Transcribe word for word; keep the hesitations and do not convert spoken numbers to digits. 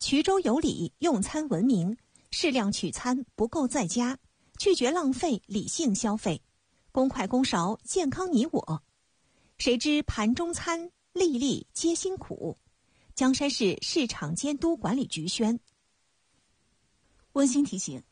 衢州有礼，用餐文明，适量取餐，不够在家，拒绝浪费，理性消费，公筷公勺，健康你我。谁知盘中餐，粒粒皆辛苦。江山市市场监督管理局宣。温馨提醒：